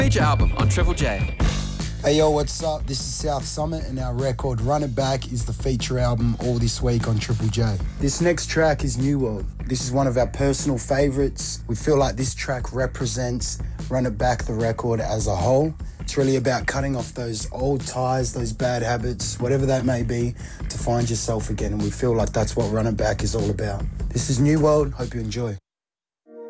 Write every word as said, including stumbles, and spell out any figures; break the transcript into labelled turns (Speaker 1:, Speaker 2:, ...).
Speaker 1: Feature album on Triple J.
Speaker 2: Hey yo, what's up? This is South Summit and our record Run It Back is the feature album all this week on Triple J. This next track is New World. This is one of our personal favourites. We feel like this track represents Run It Back, the record as a whole. It's really about cutting off those old ties, those bad habits, whatever that may be, to find yourself again. And we feel like that's what Run It Back is all about. This is New World. Hope you enjoy.